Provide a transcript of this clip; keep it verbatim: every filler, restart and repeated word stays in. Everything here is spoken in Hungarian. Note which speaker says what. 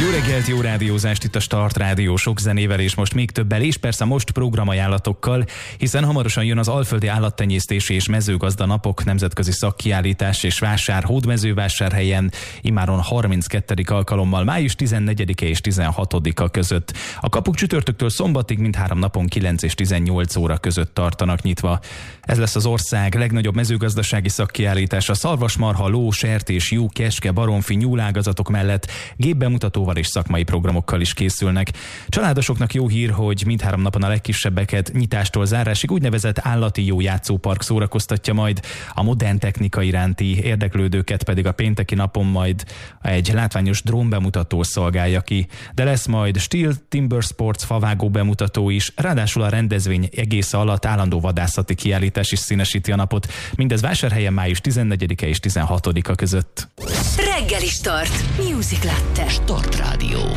Speaker 1: Jó reggelt, jó rádiózást itt a Start Rádió sok zenével és most még többel, és persze most programajánlatokkal, hiszen hamarosan jön az Alföldi Állattenyésztési és Mezőgazda Napok nemzetközi szakkiállítás és vásár Hódmezővásárhelyen immáron harminckettedik alkalommal május tizennegyedike és tizenhatodika között. A kapuk csütörtöktől szombatig mindhárom napon kilenc és tizennyolc óra között tartanak nyitva. Ez lesz az ország legnagyobb mezőgazdasági szakkiállítása. Szarvasmarha, ló, sertés, juh, keske, baromfi, nyúlágazatok mellett gépbemutatóval és szakmai programokkal is készülnek. Családosoknak jó hír, hogy mindhárom napon a legkisebbeket nyitástól zárásig úgynevezett állati jó játszópark szórakoztatja majd, a modern technika iránti érdeklődőket pedig a pénteki napon majd egy látványos drónbemutató szolgálja ki. De lesz majd Steel Timber Sports favágó bemutató is, ráadásul a rendezvény egész alatt állandó vadászati kiállítás is színesíti a napot. Mindez Vásárhelyen május tizennegyedike és tizenhatodika között.
Speaker 2: Reggeli Start. Music Latte.
Speaker 3: Start Rádió.